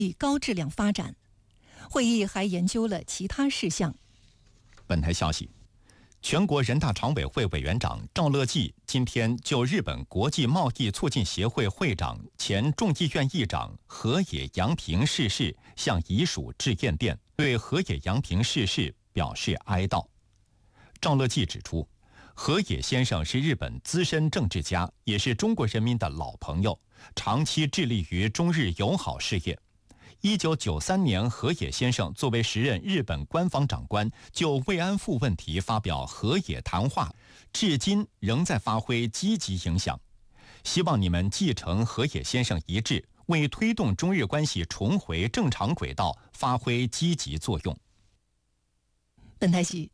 以高质量发展。会议还研究了其他事项。 本台消息，全国人大常委会委员长赵乐际今天就日本国际贸易促进协会会长、前众议院议长河野洋平逝世向遗属致唁电，对河野洋平逝世表示哀悼。赵乐际指出，河野先生是日本资深政治家，也是中国人民的老朋友，长期致力于中日友好事业。1993年，河野先生作为时任日本官方长官，就慰安妇问题发表河野谈话，至今仍在发挥积极影响。希望你们继承河野先生遗志，为推动中日关系重回正常轨道发挥积极作用。 本台系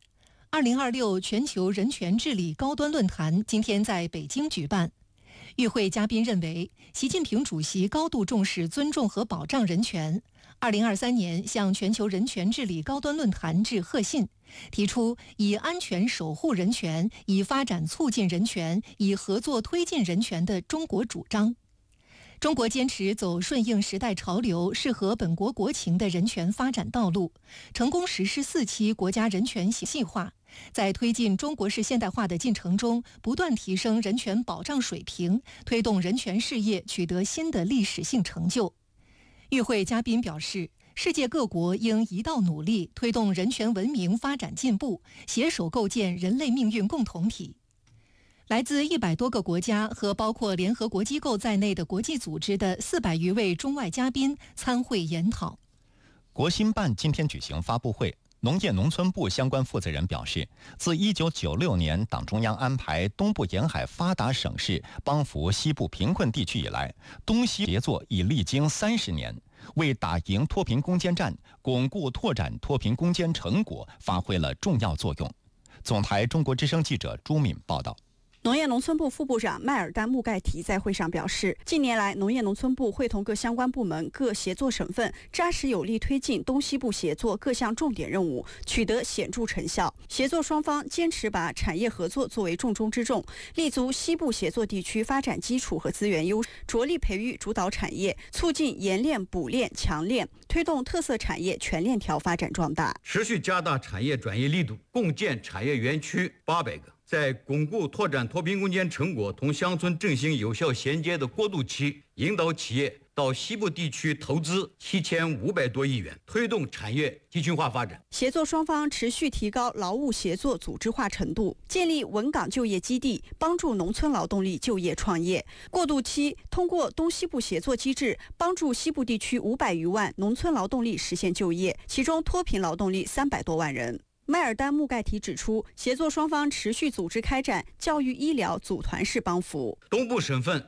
2026全球人权治理高端论坛今天在北京举办。与会嘉宾认为，习近平主席高度重视尊重和保障人权。2023年向全球人权治理高端论坛致贺信，提出以安全守护人权、以发展促进人权、以合作推进人权的中国主张。中国坚持走顺应时代潮流、适合本国国情的人权发展道路，成功实施4期国家人权细化，在推进中国式现代化的进程中，不断提升人权保障水平，推动人权事业取得新的历史性成就。与会嘉宾表示，世界各国应一道努力，推动人权文明发展进步，携手构建人类命运共同体。来自100多个国家和包括联合国机构在内的国际组织的400余位中外嘉宾参会研讨。 国新办今天举行发布会，农业农村部相关负责人表示，自1996年党中央安排东部沿海发达省市帮扶西部贫困地区以来，东西协作已历经30年，为打赢脱贫攻坚战、巩固拓展脱贫攻坚成果发挥了重要作用。总台中国之声记者朱敏报道。 农业农村部副部长迈尔丹穆盖提在会上表示，近年来，农业农村部会同各相关部门、各协作省份，扎实有力推进东西部协作各项重点任务，取得显著成效。协作双方坚持把产业合作作为重中之重，立足西部协作地区发展基础和资源优势，着力培育主导产业，促进研炼、补炼、强炼，推动特色产业全链条发展壮大。 持续加大产业转移力度，共建产业园区800个。在巩固拓展脱贫攻坚成果同乡村振兴有效衔接的过渡期，引导企业到西部地区投资7500多亿元，推动产业集群化发展。 协作双方持续提高劳务协作组织化程度，建立稳岗就业基地，帮助农村劳动力就业创业。过渡期通过东西部协作机制，帮助西部地区500余万农村劳动力实现就业，其中脱贫劳动力300多万人。迈尔丹穆盖提指出，协作双方持续组织开展教育医疗组团式帮扶。 东部省份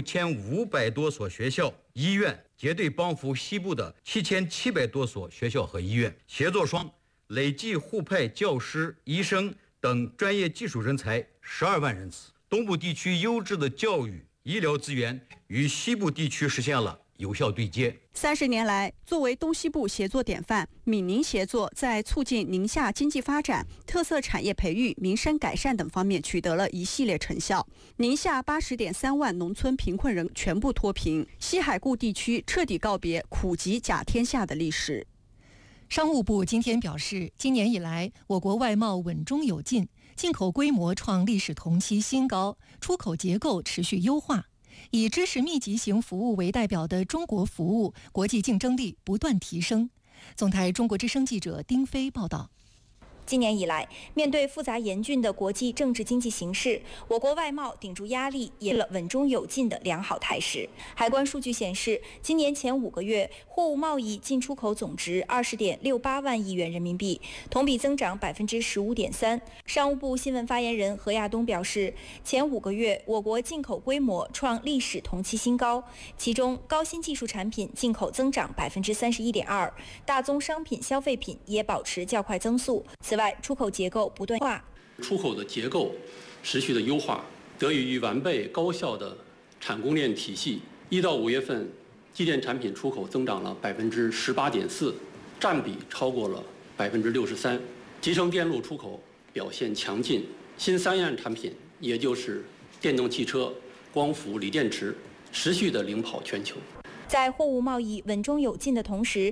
6500多所学校、医院结对帮扶西部的7700多所学校和医院，协作双累计互派教师、医生等专业技术人才12万人次。东部地区优质的教育、医疗资源与西部地区实现了有效对接。 30年来，作为东西部协作典范，闽宁协作在促进宁夏经济发展、特色产业培育、民生改善等方面取得了一系列成效。宁夏80.3万农村贫困人全部脱贫，西海固地区彻底告别苦瘠甲天下的历史。 商务部今天表示，今年以来，我国外贸稳中有进，进口规模创历史同期新高，出口结构持续优化。以知识密集型服务为代表的中国服务国际竞争力不断提升。总台中国之声记者丁飞报道。 今年以来，面对复杂严峻的国际政治经济形势，我国外贸顶住压力，也了稳中有进的良好态势。海关数据显示，今年前5个月，货物贸易进出口总值20.68万亿元人民币，同比增长15.3%。商务部新闻发言人何亚东表示，前5个月，我国进口规模创历史同期新高，其中高新技术产品进口增长31.2%，大宗商品消费品也保持较快增速。此外，出口结构不断化， 出口的结构持续的优化，得益于完备高效的产供链体系。1到5月份，机电产品出口增长了18.4%，占比超过了63%。集成电路出口表现强劲，新3样产品，也就是电动汽车、光伏、锂电池，持续的领跑全球。 在货物贸易稳中有进的同时，